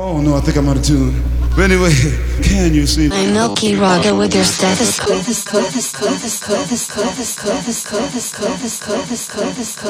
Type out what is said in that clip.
Oh no, I think I'm out of tune. But anyway, can you see? I'm Milky Roger with your stethoscope.